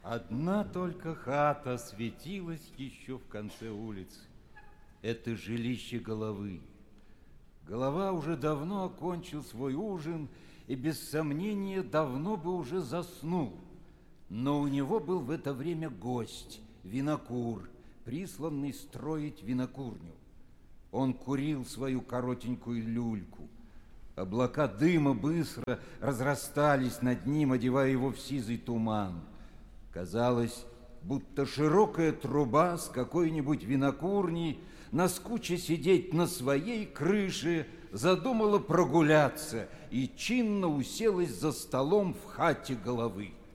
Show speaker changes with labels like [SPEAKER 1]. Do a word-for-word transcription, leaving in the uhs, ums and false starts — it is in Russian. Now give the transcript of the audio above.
[SPEAKER 1] Одна только хата светилась еще в конце улицы. Это жилище Головы. Голова уже давно окончил свой ужин и, без сомнения, давно бы уже заснул. Но у него был в это время гость, винокур, присланный строить винокурню. Он курил свою коротенькую люльку. Облака дыма быстро разрастались над ним, одевая его в сизый туман. Казалось, будто широкая труба с какой-нибудь винокурни, наскуча сидеть на своей крыше, задумала прогуляться и чинно уселась за столом в хате Головы.